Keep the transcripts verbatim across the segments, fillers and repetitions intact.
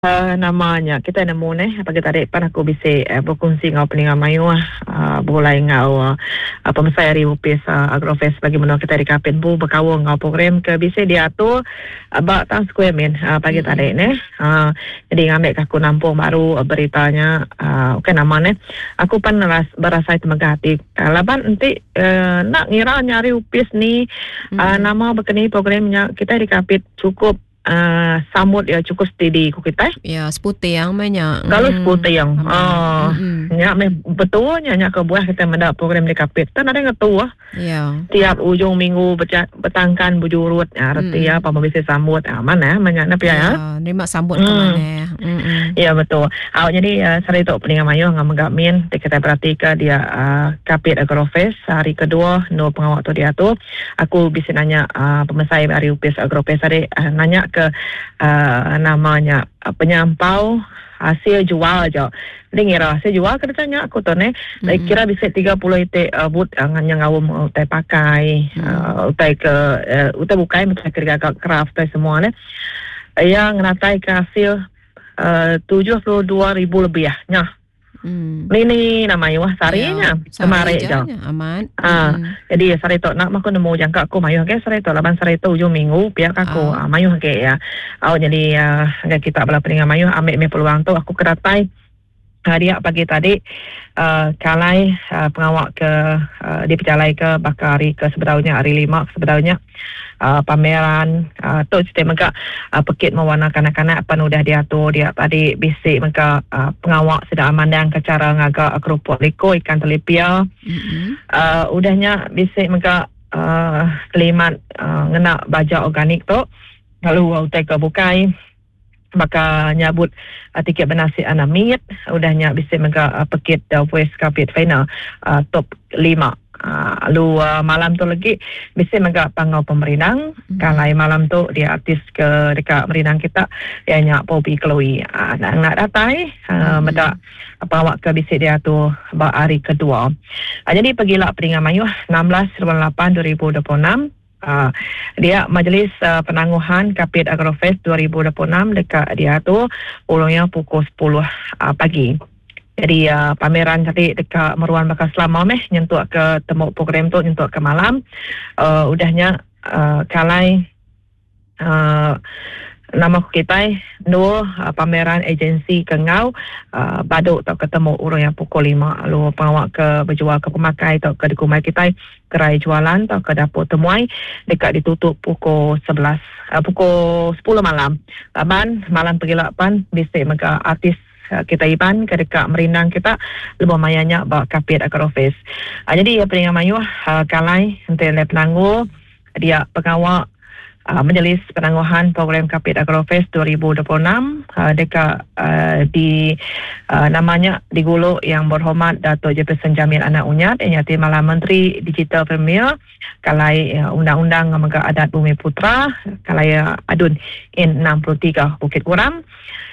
Uh, namanya kita nemu ni pagi tadi pan aku bisik uh, berkongsi dengan peningan mayu uh, boleh ngau uh, pemasai hari upis uh, agrofest bagi mana kita di kapit bu berkawang ngau program ke bisik dia tu uh, bak tang square min uh, pagi mm-hmm. tadi ni uh, jadi ngambil aku nampung baru uh, beritanya uh, okay nama ni aku pan ras, berasa temegah hati uh, laban nanti uh, nak ngira nyari upis ni uh, mm-hmm. nama berkini programnya kita di kapit cukup Uh, samut ya cukup steady ku kita. Ya, seputi yang banyak. Kalau mm. seputi yang ah, mm-hmm. ya betulnya nya ke buah kita mendak program di kapit. Tan ada ngetu ah. Ya. Tiap ujung minggu betangkan bujurut ya arti ya apa bisa sambut ah mana banyak na pia ya. Nerima sambut mm. ke mana. Mm-hmm. Ya betul. Ah jadi uh, saya tu peningan mayu ngam mengamin kita perhatikan dia uh, kapit agrofest hari kedua no pengawal tu dia tu aku bisa nanya uh, pemasai hari upis agrofest tadi uh, nanya ke uh, namanya uh, penyampau hasil jual je. Dia ngira hasil jual kena tanya aku tu ni. Mm-hmm. Kira bisa tiga puluh itik uh, but uh, yang awam utai pakai, mm-hmm. uh, utai ke uh, utai bukai utai kerja craft utai semua ni. Yang natai ke hasil uh, tujuh puluh dua ribu lebih ya. Nyah. Hmm. Ini namanya wah sarinya ya, kemarin je aman. Ah, hmm. jadi sari tu nak maku nemu jangka aku mayu ke sari tu laban sari tu ujung minggu biar aku oh. ah, mayu ke ya. Oh jadi uh, kita bala peningan mayu ambil me peluang tu aku keratai hari pagi tadi uh, kalai uh, pengawal ke uh, di pejalai ke bakari ke sebenarnya hari lima sebenarnya uh, pameran uh, tu sistem mereka uh, pekit mewarna kanak-kanak pan udah diatur dia tadi bisik mereka uh, pengawal sedang amandang ke cara ngagak kerupuk liko ikan telepia mm-hmm. uh, udahnya bisik mereka uh, kelimat uh, ngena baja organik tu lalu utai ke bukai maka nyabut uh, tiket bernasi anamit udahnya bisa mereka uh, pekit uh, West Kapit final uh, top lima uh, lalu uh, malam tu lagi bisa mereka pangau pemerindang mm-hmm. kalau malam tu dia artis ke dekat merindang kita dia nyak Poppy Chloe uh, nak, nak datai uh, mm-hmm. mereka bawa ke bisik dia tu hari kedua uh, jadi pergilah peringatan mayu enam belas lapan dua ribu dua puluh enam Uh, dia majlis uh, penangguhan Kapit Agrofest dua ribu dua puluh enam dekat dia tu ulangnya pukul sepuluh uh, pagi. Jadi uh, pameran tadi dekat Meruan Bakar Selama meh nyentuh ke temu program tu nyentuh ke malam. Uh, udahnya uh, kalai uh, nama kita no uh, pameran agensi Kengau uh, baduk tak ketemu orang yang pukul lima lalu pengawal ke berjual ke pemakai atau ke dikumai kita gerai jualan atau ke dapur temuai dekat ditutup pukul sebelas uh, pukul sepuluh malam laban malam pergi lapan bisik mereka artis uh, kita iban ke dekat merindang kita lebih mayanya bawa Kapit Agrofest uh, jadi ya peningan mayu uh, kalai nanti penangguh dia pengawal Uh, majlis penangguhan program Kapit Agrofest dua ribu dua puluh enam uh, dekat uh, di uh, namanya di Gulu yang berhormat Datuk Jefferson Jamil Anak Unyat yang nyati Malam Menteri Digital Premier kalai uh, undang-undang Megah Adat Bumi Putra kalai uh, adun in enam puluh tiga Bukit Kuram.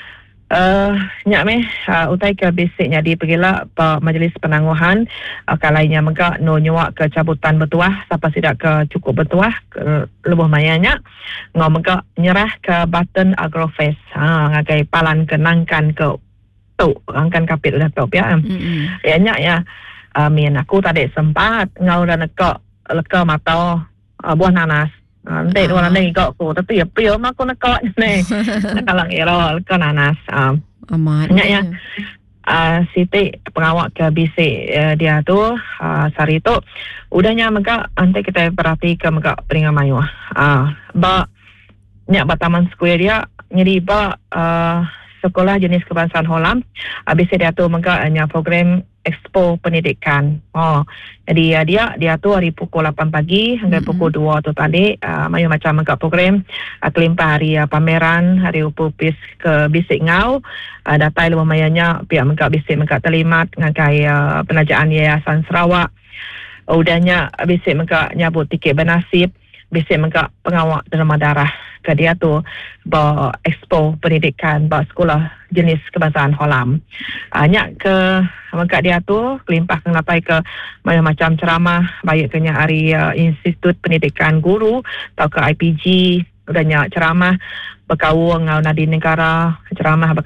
Uh, nyak meh uh, utai ke bisiknya di pergilah pa majlis penangguhan uh, kalainya megak no nyuak ke cabutan bertuah siapa sidak ke cukup bertuah ke lebih mayanya ngau megak nyerah ke button Agrofest ha ngagai palan ke nangkan ke tu angkan Kapit udah top ya mm-hmm. ya nyak ya uh, min aku tadi sempat ngau dan nekak leka mata uh, buah nanas nanti orang ni kau aku tapi ya pio mak aku nak kau ni kalau era kau nanas amat ya uh, Siti pengawal ke bisik uh, dia tu uh, sari tu udahnya mereka nanti kita perhati ke mereka peringatan mayu ah ba nyak Bataman Square dia jadi ba uh, sekolah jenis kebangsaan Holam habis dia tu mereka hanya program Expo Pendidikan. Oh, jadi uh, dia dia tu hari pukul lapan pagi hingga mm-hmm. pukul dua tu tadi uh, mayu macam mereka program uh, kelimpah hari uh, pameran hari upupis ke bisik ngau uh, datai lumayannya pihak mereka bisik mereka terlimat ngagai uh, penajaan Yayasan Sarawak. Uh, udahnya bisik mereka nyabut tiket bernasib bisik mereka pengawal derma darah ke dia tu bawa Expo Pendidikan bawa sekolah jenis kebangsaan Holam. Banyak ke mereka dia tu kelimpah kenapa ke macam ceramah baik kenya hari uh, Institut Pendidikan Guru atau ke I P G udahnya ceramah berkawung ngau Nadine Negara ceramah